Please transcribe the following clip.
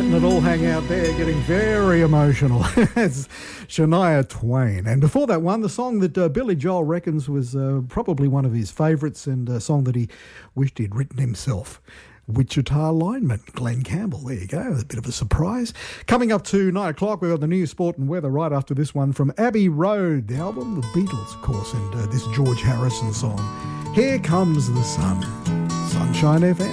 letting it all hang out there, getting very emotional. It's Shania Twain. And before that one, the song that Billy Joel reckons was probably one of his favourites and a song that he wished he'd written himself. Wichita lineman Glenn Campbell. There you go, a bit of a surprise. Coming up to 9 o'clock, we've got the news, sport and weather right after this one from Abbey Road, the album, the Beatles, of course, and this George Harrison song, Here Comes the Sun, Sunshine FM.